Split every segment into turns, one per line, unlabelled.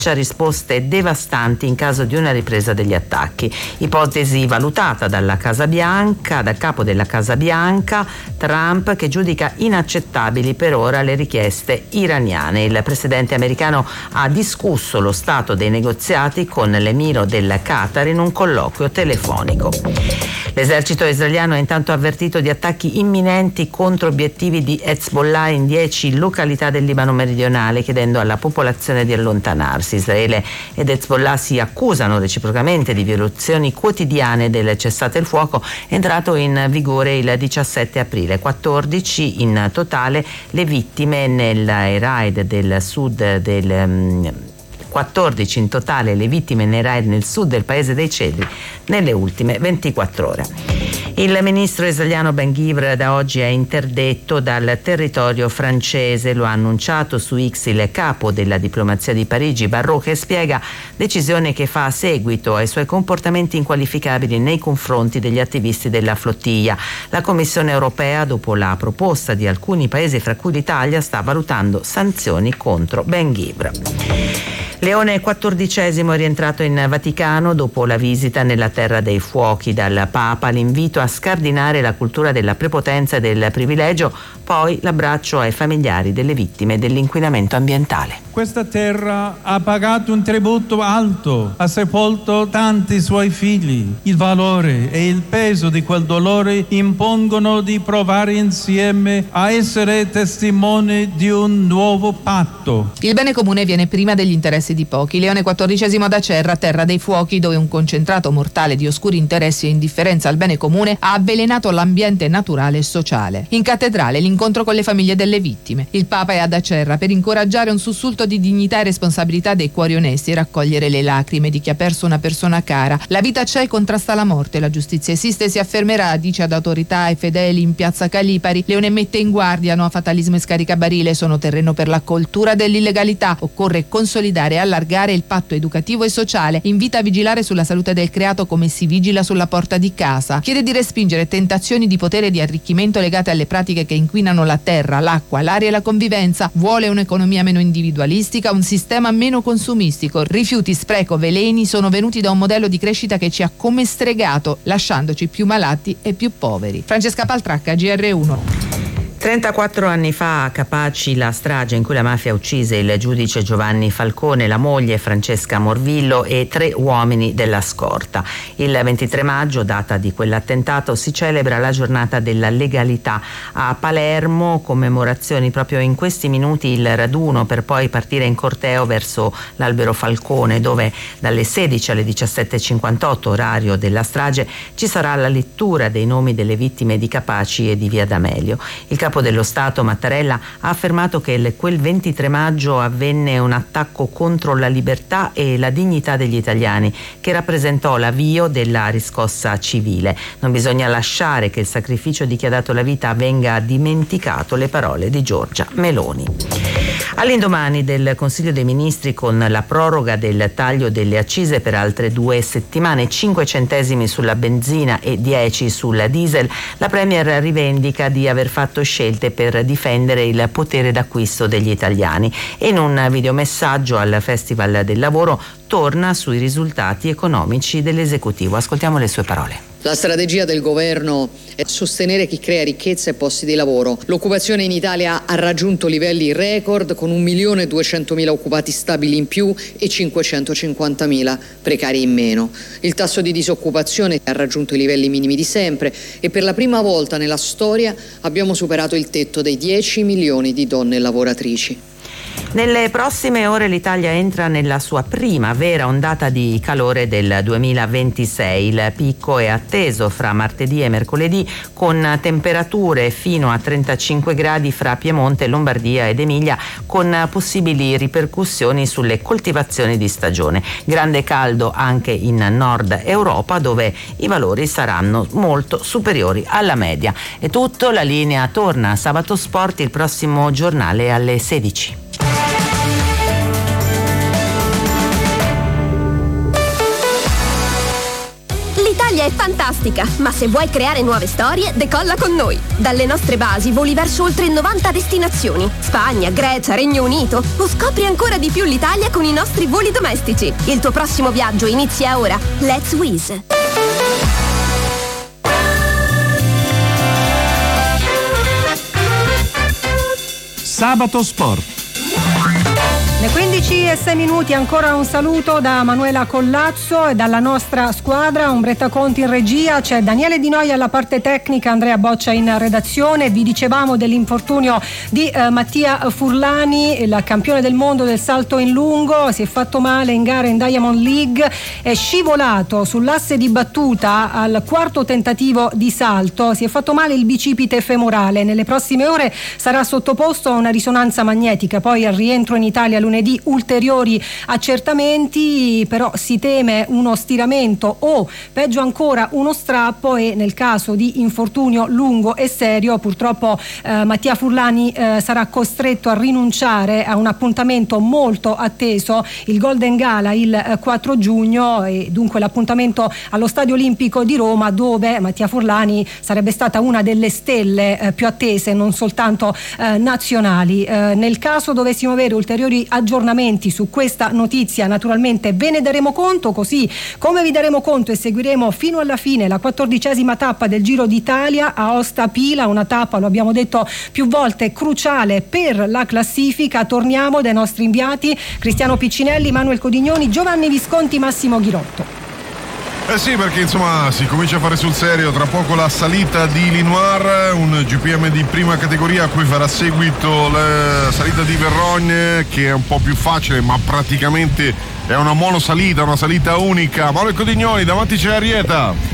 risposte devastanti in caso di una ripresa degli attacchi. Ipotesi valutata dal capo della Casa Bianca, Trump, che giudica inaccettabili per ora le richieste iraniane. Il presidente americano ha discusso lo stato dei negoziati con l'emiro del Qatar in un colloquio telefonico. L'esercito israeliano ha intanto avvertito di attacchi imminenti contro obiettivi di Hezbollah in 10 località del Libano meridionale, chiedendo alla popolazione di allontanarsi. Israele ed Hezbollah si accusano reciprocamente di violazioni quotidiane del cessate il fuoco, entrato in vigore il 17 aprile. 14 in totale le vittime nel raid del sud del 14 in totale le vittime nei raid nel sud del paese dei Cedri nelle ultime 24 ore. Il ministro israeliano Ben Gvir da oggi è interdetto dal territorio francese, lo ha annunciato su X il capo della diplomazia di Parigi, Barrot, che spiega decisione che fa seguito ai suoi comportamenti inqualificabili nei confronti degli attivisti della flottiglia. La Commissione europea, dopo la proposta di alcuni paesi fra cui l'Italia, sta valutando sanzioni contro Ben Gvir. Leone XIV è rientrato in Vaticano dopo la visita nella Terra dei Fuochi dal Papa, l'invito a scardinare la cultura della prepotenza e del privilegio, poi l'abbraccio ai familiari delle vittime dell'inquinamento ambientale.
Questa terra ha pagato un tributo alto, ha sepolto tanti suoi figli. Il valore e il peso di quel dolore impongono di provare insieme a essere testimoni di un nuovo patto.
Il bene comune viene prima degli interessi di pochi. Leone XIV ad Acerra, Terra dei Fuochi, dove un concentrato mortale di oscuri interessi e indifferenza al bene comune ha avvelenato l'ambiente naturale e sociale. In cattedrale l'incontro con le famiglie delle vittime. Il Papa è ad Acerra per incoraggiare un sussulto di dignità e responsabilità dei cuori onesti e raccogliere le lacrime di chi ha perso una persona cara. La vita c'è e contrasta la morte, la giustizia esiste e si affermerà, dice ad autorità e fedeli in piazza Calipari. Leone mette in guardia: no a fatalismo e scaricabarile, sono terreno per la cultura dell'illegalità. Occorre consolidare e allargare il patto educativo e sociale. Invita a vigilare sulla salute del creato come si vigila sulla porta di casa. Chiede di respingere tentazioni di potere e di arricchimento legate alle pratiche che inquinano la terra, l'acqua, l'aria e la convivenza. Vuole un'economia meno individualistica, un sistema meno consumistico. Rifiuti, spreco, veleni sono venuti da un modello di crescita che ci ha come stregato, lasciandoci più malati e più poveri. Francesca Paltracca, GR1.
34 anni fa a Capaci la strage in cui la mafia uccise il giudice Giovanni Falcone, la moglie Francesca Morvillo e 3 uomini della scorta. Il 23 maggio, data di quell'attentato, si celebra la giornata della legalità. A Palermo, commemorazioni proprio in questi minuti, il raduno per poi partire in corteo verso l'Albero Falcone, dove dalle 16 alle 17:58, orario della strage, ci sarà la lettura dei nomi delle vittime di Capaci e di Via D'Amelio. Il capo dello Stato Mattarella ha affermato che quel 23 maggio avvenne un attacco contro la libertà e la dignità degli italiani, che rappresentò l'avvio della riscossa civile. Non bisogna lasciare che il sacrificio di chi ha dato la vita venga dimenticato, le parole di Giorgia Meloni. All'indomani del Consiglio dei Ministri, con la proroga del taglio delle accise per altre 2 settimane, 5 centesimi sulla benzina e 10 sul diesel, la Premier rivendica di aver fatto scelte per difendere il potere d'acquisto degli italiani e in un videomessaggio al Festival del Lavoro torna sui risultati economici dell'esecutivo. Ascoltiamo le sue parole.
La strategia del governo è sostenere chi crea ricchezza e posti di lavoro. L'occupazione in Italia ha raggiunto livelli record con 1.200.000 occupati stabili in più e 550.000 precari in meno. Il tasso di disoccupazione ha raggiunto i livelli minimi di sempre e per la prima volta nella storia abbiamo superato il tetto dei 10 milioni di donne lavoratrici.
Nelle prossime ore l'Italia entra nella sua prima vera ondata di calore del 2026. Il picco è atteso fra martedì e mercoledì, con temperature fino a 35 gradi fra Piemonte, Lombardia ed Emilia, con possibili ripercussioni sulle coltivazioni di stagione. Grande caldo anche in Nord Europa, dove i valori saranno molto superiori alla media. È tutto, la linea torna a Sabato Sport, il prossimo giornale alle 16.
L'Italia è fantastica, ma se vuoi creare nuove storie, decolla con noi. Dalle nostre basi voli verso oltre 90 destinazioni. Spagna, Grecia, Regno Unito. O scopri ancora di più l'Italia con i nostri voli domestici. Il tuo prossimo viaggio inizia ora. Let's Wizz.
Sabato Sport.
Le 15:06, ancora un saluto da Manuela Collazzo e dalla nostra squadra. Umberetta Conti in regia, c'è Daniele Di Noia alla parte tecnica, Andrea Boccia in redazione. Vi dicevamo dell'infortunio di Mattia Furlani, il campione del mondo del salto in lungo. Si è fatto male in gara in Diamond League, è scivolato sull'asse di battuta al quarto tentativo di salto, si è fatto male il bicipite femorale. Nelle prossime ore sarà sottoposto a una risonanza magnetica, poi al rientro in Italia lunedì ulteriori accertamenti, però si teme uno stiramento o peggio ancora uno strappo, e nel caso di infortunio lungo e serio purtroppo Mattia Furlani sarà costretto a rinunciare a un appuntamento molto atteso, il Golden Gala il 4 giugno, e dunque l'appuntamento allo Stadio Olimpico di Roma, dove Mattia Furlani sarebbe stata una delle stelle più attese, non soltanto nazionali. Nel caso dovessimo avere ulteriori aggiornamenti su questa notizia, naturalmente ve ne daremo conto, così come vi daremo conto e seguiremo fino alla fine la 14ª tappa del Giro d'Italia, Aosta Pila, una tappa, lo abbiamo detto più volte, cruciale per la classifica. Torniamo dai nostri inviati Cristiano Piccinelli, Manuel Codignoni, Giovanni Visconti, Massimo Ghirotto.
Sì, perché insomma si comincia a fare sul serio. Tra poco la salita di Linoir, un GPM di prima categoria a cui farà seguito la salita di Verrogne, che è un po' più facile, ma praticamente è una monosalita, una salita unica. Mauro Codignoni, davanti c'è Arieta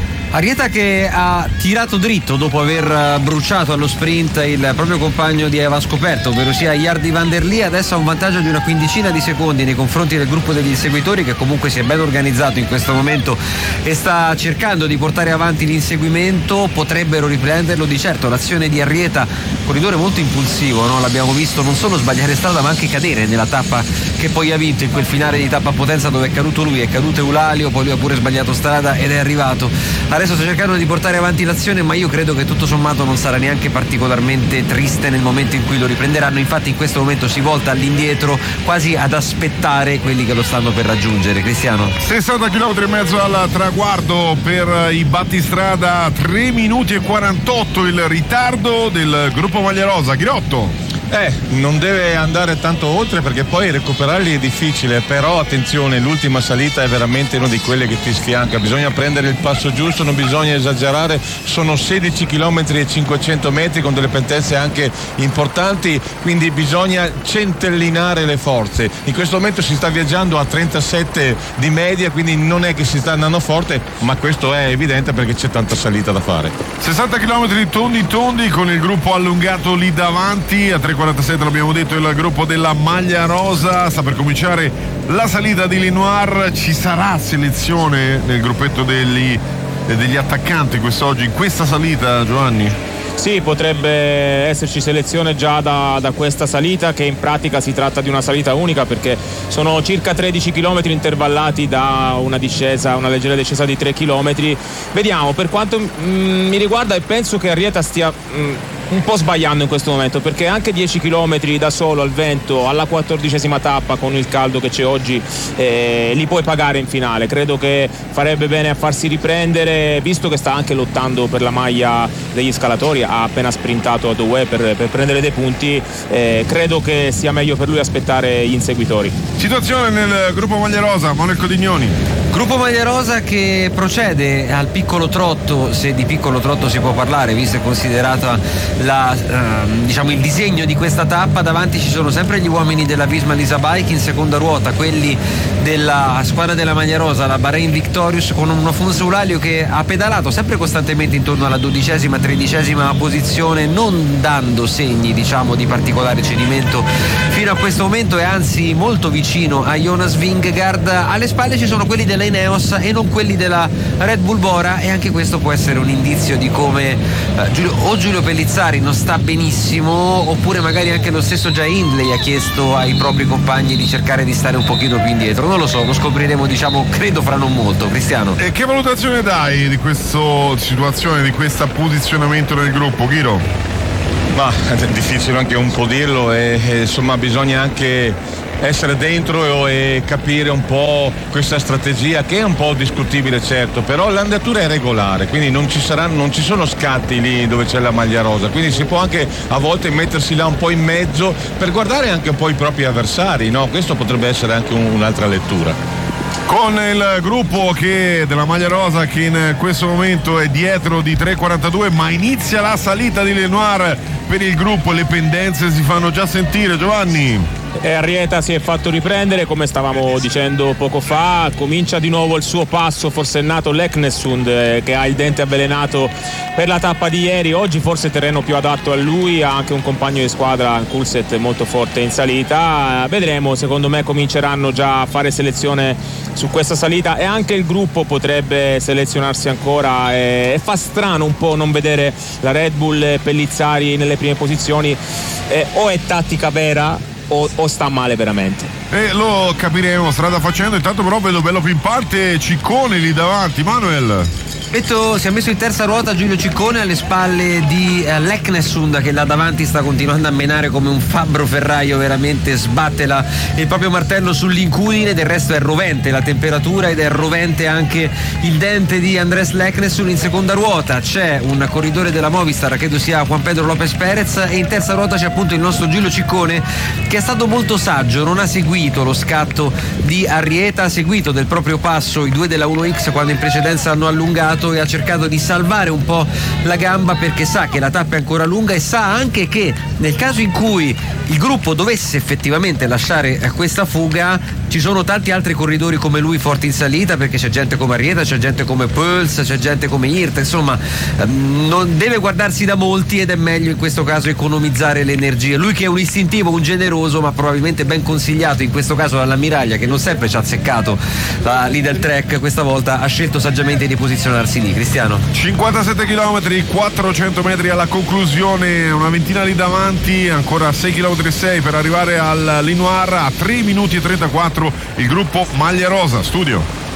che ha tirato dritto dopo aver bruciato allo sprint il proprio compagno di Eva Scoperto, ovvero sia Jardy van der Lee. Adesso ha un vantaggio di una quindicina di secondi nei confronti del gruppo degli inseguitori, che comunque si è ben organizzato in questo momento e sta cercando di portare avanti l'inseguimento. Potrebbero riprenderlo di certo. L'azione di Arrieta, corridore molto impulsivo, no? L'abbiamo visto non solo sbagliare strada ma anche cadere nella tappa che poi ha vinto, in quel finale di tappa a Potenza dove è caduto lui, è caduto Eulalio, poi lui ha pure sbagliato strada ed è arrivato. Adesso sta cercando di portare avanti l'azione, ma io credo che tutto sommato non sarà neanche particolarmente triste nel momento in cui lo riprenderanno. Infatti in questo momento si volta all'indietro, quasi ad aspettare quelli che lo stanno per raggiungere. Cristiano,
60 km e mezzo al traguardo per i battistrada, 3 minuti e 48 il ritardo del gruppo Maglia Rosa. Ghirotto.
Non deve andare tanto oltre, perché poi recuperarli è difficile, però attenzione, l'ultima salita è veramente una di quelle che ti sfianca, bisogna prendere il passo giusto, non bisogna esagerare, sono 16 km e 500 metri con delle pendenze anche importanti, quindi bisogna centellinare le forze. In questo momento si sta viaggiando a 37 di media, quindi non è che si sta andando forte, ma questo è evidente perché c'è tanta salita da fare.
60 km tondi con il gruppo allungato lì davanti. A 3:47 l'abbiamo detto, il gruppo della Maglia Rosa. Sta per cominciare la salita di Linoir. Ci sarà selezione nel gruppetto degli attaccanti quest'oggi in questa salita, Giovanni?
Sì, potrebbe esserci selezione già da questa salita, che in pratica si tratta di una salita unica, perché sono circa 13 km intervallati da una leggera discesa di 3 km. Vediamo, per quanto mi riguarda, e penso che Arrieta stia un po' sbagliando in questo momento, perché anche 10 km da solo al vento alla 14ª tappa, con il caldo che c'è oggi, li puoi pagare in finale. Credo che farebbe bene a farsi riprendere, visto che sta anche lottando per la maglia degli scalatori, ha appena sprintato a Douai per prendere dei punti. Credo che sia meglio per lui aspettare gli inseguitori.
Situazione nel gruppo Maglia Rosa, Manuel Codignoni.
Gruppo Maglia Rosa che procede al piccolo trotto, se di piccolo trotto si può parlare, visto e considerata il disegno di questa tappa. Davanti ci sono sempre gli uomini della Visma Lisa Bike, in seconda ruota quelli della squadra della Maglia Rosa, la Bahrain Victorious, con un Afonso Eulalio che ha pedalato sempre costantemente intorno alla 12ª, 13ª posizione, non dando segni di particolare cedimento fino a questo momento, e anzi molto vicino a Jonas Vingegaard. Alle spalle ci sono quelli della Ineos e non quelli della Red Bull Bora, e anche questo può essere un indizio di come Giulio Pellizzari non sta benissimo, oppure magari anche lo stesso Jay Hindley ha chiesto ai propri compagni di cercare di stare un pochino più indietro. Non Non lo so, lo scopriremo credo fra non molto. Cristiano.
E che valutazione dai di questa situazione, di questo posizionamento nel gruppo, Ghiro?
Ma è difficile anche un po' dirlo e insomma bisogna anche essere dentro e capire un po' questa strategia, che è un po' discutibile certo, però l'andatura è regolare, quindi non ci sono scatti lì dove c'è la maglia rosa, quindi si può anche a volte mettersi là un po' in mezzo per guardare anche un po' i propri avversari, no? Questo potrebbe essere anche un'altra lettura.
Con il gruppo della maglia rosa che in questo momento è dietro di 3,42, ma inizia la salita di Lenoir per il gruppo, le pendenze si fanno già sentire, Giovanni.
Arrieta si è fatto riprendere, come stavamo dicendo poco fa, comincia di nuovo il suo passo forsennato Leknessund, che ha il dente avvelenato per la tappa di ieri. Oggi forse terreno più adatto a lui, ha anche un compagno di squadra, Kulset, molto forte in salita. Vedremo, secondo me cominceranno già a fare selezione su questa salita e anche il gruppo potrebbe selezionarsi ancora, e fa strano un po' non vedere la Red Bull Pellizzari nelle prime posizioni, o è tattica vera o sta male veramente.
E lo capiremo strada facendo. Intanto però vedo bello pimpante Ciccone lì davanti. Manuel.
Si è messo in terza ruota Giulio Ciccone alle spalle di Leknessund, che là davanti sta continuando a menare come un fabbro ferraio, veramente sbatte il proprio martello sull'incudine. Del resto è rovente la temperatura ed è rovente anche il dente di Andrés Leknessund. In seconda ruota c'è un corridore della Movistar, credo sia Juan Pedro López Pérez, e in terza ruota c'è appunto il nostro Giulio Ciccone, che è stato molto saggio, non ha seguito lo scatto di Arrieta, ha seguito del proprio passo i due della 1X quando in precedenza hanno allungato, e ha cercato di salvare un po' la gamba, perché sa che la tappa è ancora lunga e sa anche che nel caso in cui il gruppo dovesse effettivamente lasciare questa fuga, ci sono tanti altri corridori come lui forti in salita, perché c'è gente come Arrieta, c'è gente come Puls, c'è gente come Hirt, insomma non deve guardarsi da molti ed è meglio in questo caso economizzare le energie. Lui che è un istintivo, un generoso, ma probabilmente ben consigliato in questo caso dall'ammiraglia, che non sempre ci ha azzeccato lì del track, questa volta ha scelto saggiamente di posizionarsi lì. Cristiano.
57 km, 400 metri alla conclusione, una ventina lì davanti, ancora 6 km e 6 per arrivare al Lenoir, a 3 minuti e 34 il gruppo maglia rosa. Studio.